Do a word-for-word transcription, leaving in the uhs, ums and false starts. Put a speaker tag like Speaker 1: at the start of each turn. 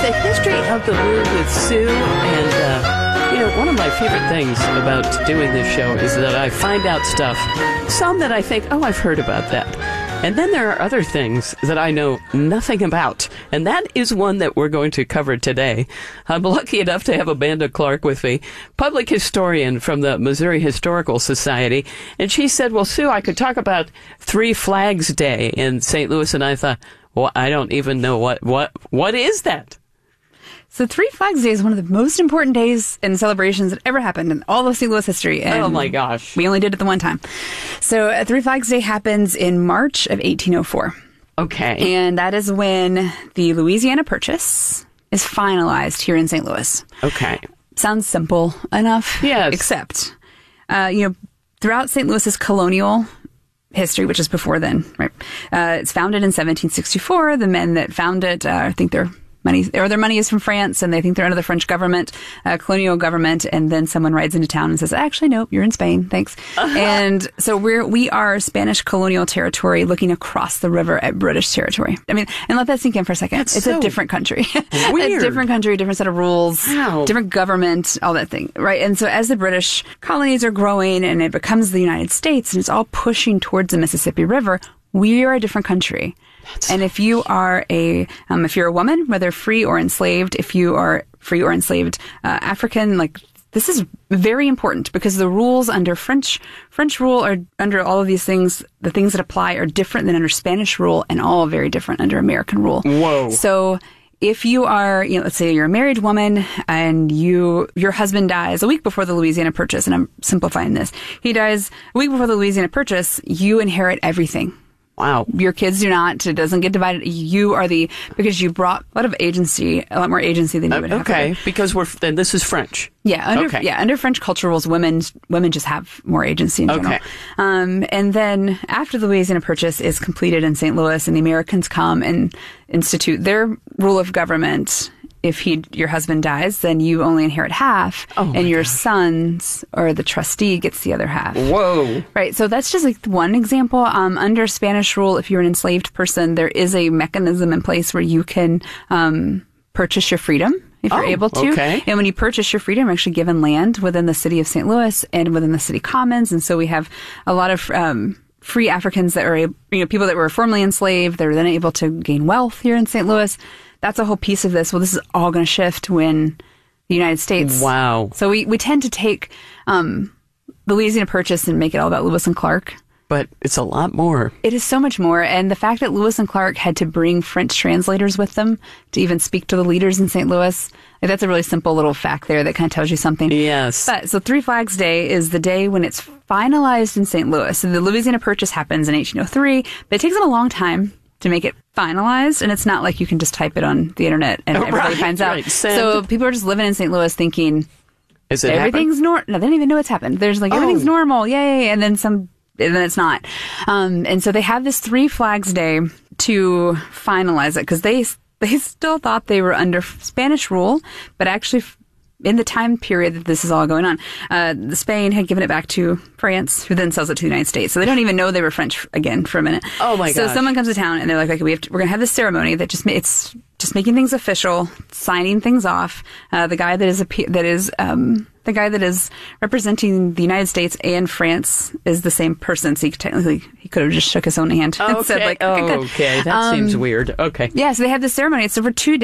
Speaker 1: the history of the moon with Sue, and uh, you know, one of my favorite things about doing this show is that I find out stuff, some that I think, oh, I've heard about that. And then there are other things that I know nothing about. And that is one that we're going to cover today. I'm lucky enough to have Amanda Clark with me, public historian from the Missouri Historical Society. And she said, well, Sue, I could talk about Three Flags Day in Saint Louis. And I thought, well, I don't even know what, what, what is that?
Speaker 2: So Three Flags Day is one of the most important days and celebrations that ever happened in all of Saint Louis history. And
Speaker 1: oh, my gosh.
Speaker 2: We only did it the one time. So uh, Three Flags Day happens in March of eighteen oh four.
Speaker 1: Okay.
Speaker 2: And that is when the Louisiana Purchase is finalized here in Saint Louis.
Speaker 1: Okay.
Speaker 2: Sounds simple enough.
Speaker 1: Yes.
Speaker 2: Except, uh, you know, throughout Saint Louis's colonial history, which is before then, right? Uh, it's founded in seventeen sixty-four. The men that found it, uh, I think they're money, or their money is from France, and they think they're under the French government, uh, colonial government, and then someone rides into town and says, actually, nope, you're in Spain, thanks. Uh-huh. And so we're, we are Spanish colonial territory looking across the river at British territory. I mean, and let that sink in for a second.
Speaker 1: That's
Speaker 2: it's
Speaker 1: so
Speaker 2: a different country.
Speaker 1: Weird.
Speaker 2: A different country, different set of rules,
Speaker 1: wow.
Speaker 2: different government, all that thing, right? And so as the British colonies are growing and it becomes the United States and it's all pushing towards the Mississippi River, we are a different country. That's and if you are a, um, if you're a woman, whether free or enslaved, if you are free or enslaved uh, African, like this is very important because the rules under French French rule are under all of these things. The things that apply are different than under Spanish rule, and all very different under American rule.
Speaker 1: Whoa!
Speaker 2: So if you are, you know, let's say you're a married woman and you your husband dies a week before the Louisiana Purchase, and I'm simplifying this, he dies a week before the Louisiana Purchase, you inherit everything.
Speaker 1: Wow.
Speaker 2: Your kids do not. It doesn't get divided. You are the, because you brought a lot of agency, a lot more agency than you would
Speaker 1: uh,
Speaker 2: have.
Speaker 1: Okay, because we're, then this is French.
Speaker 2: Yeah, under,
Speaker 1: okay.
Speaker 2: yeah, under French culture rules, women, women just have more agency in general.
Speaker 1: Okay.
Speaker 2: Um, and then after the Louisiana Purchase is completed in Saint Louis and the Americans come and institute their rule of government, if he, your husband dies, then you only inherit half,
Speaker 1: oh
Speaker 2: and your
Speaker 1: gosh.
Speaker 2: sons or the trustee gets the other half.
Speaker 1: Whoa!
Speaker 2: Right, so that's just like one example. Um, under Spanish rule, if you're an enslaved person, there is a mechanism in place where you can um, purchase your freedom if you're
Speaker 1: oh,
Speaker 2: able to.
Speaker 1: Okay.
Speaker 2: And when you purchase your freedom, you're actually given land within the city of Saint Louis and within the city commons, and so we have a lot of Um, free Africans that are, you know, people that were formerly enslaved. They're then able to gain wealth here in Saint Louis. That's a whole piece of this. Well, this is all going to shift when the United States.
Speaker 1: Wow.
Speaker 2: So we, we tend to take um, the Louisiana Purchase and make it all about Lewis and Clark.
Speaker 1: But it's a lot more.
Speaker 2: It is so much more. And the fact that Lewis and Clark had to bring French translators with them to even speak to the leaders in Saint Louis, like that's a really simple little fact there that kind of tells you something.
Speaker 1: Yes.
Speaker 2: But so Three Flags Day is the day when it's finalized in Saint Louis. So the Louisiana Purchase happens in eighteen oh three, but it takes them a long time to make it finalized, and it's not like you can just type it on the internet and
Speaker 1: Oh,
Speaker 2: everybody
Speaker 1: right,
Speaker 2: finds out.
Speaker 1: right. Send.
Speaker 2: So people are just living in Saint Louis thinking
Speaker 1: Is it
Speaker 2: everything's normal. No, they don't even know what's happened. There's like,
Speaker 1: Oh.
Speaker 2: everything's normal, yay, and then some, and then it's not. Um, and so they have this Three Flags Day to finalize it, because they they still thought they were under Spanish rule, but actually in the time period that this is all going on, uh, Spain had given it back to France, who then sells it to the United States. So they don't even know they were French again for a minute.
Speaker 1: Oh my
Speaker 2: So
Speaker 1: gosh.
Speaker 2: someone comes to town and they're like, okay, we have to, we're going to have this ceremony that just, ma- it's just making things official, signing things off. Uh, the guy that is, a, that is, um, the guy that is representing the United States and France is the same person. So he technically, he could have just shook his own hand
Speaker 1: Oh,
Speaker 2: and said
Speaker 1: okay.
Speaker 2: like, okay,
Speaker 1: oh,
Speaker 2: good.
Speaker 1: okay. That
Speaker 2: Um,
Speaker 1: seems weird. Okay.
Speaker 2: Yeah. So they have this ceremony. It's over two days.